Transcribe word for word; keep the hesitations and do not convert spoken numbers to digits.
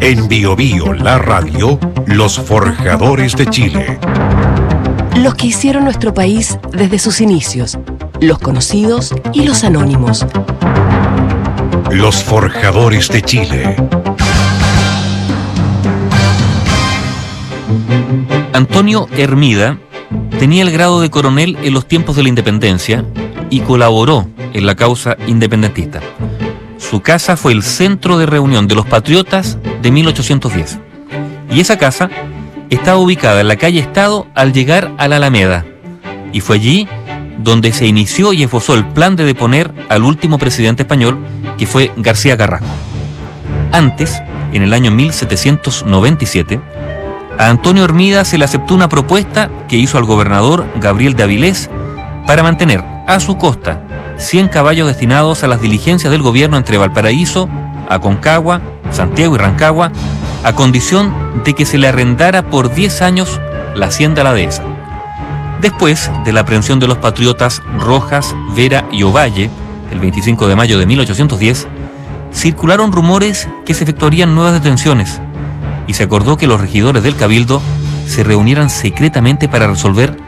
En Bio Bio, la radio, los forjadores de Chile. Los que hicieron nuestro país desde sus inicios, los conocidos y los anónimos. Los forjadores de Chile. Antonio Hermida tenía el grado de coronel en los tiempos de la independencia y colaboró en la causa independentista. Su casa fue el centro de reunión de los patriotas de mil ochocientos diez. Y esa casa estaba ubicada en la calle Estado al llegar a la Alameda. Y fue allí donde se inició y esbozó el plan de deponer al último presidente español, que fue García Carrasco. Antes, en el año mil setecientos noventa y siete, a Antonio Hermida se le aceptó una propuesta que hizo al gobernador Gabriel de Avilés para mantener a su costa cien caballos destinados a las diligencias del gobierno entre Valparaíso, Aconcagua, Santiago y Rancagua, a condición de que se le arrendara por diez años la hacienda La Dehesa. Después de la aprehensión de los patriotas Rojas, Vera y Ovalle, el veinticinco de mayo de mil ochocientos diez, circularon rumores que se efectuarían nuevas detenciones y se acordó que los regidores del Cabildo se reunieran secretamente para resolver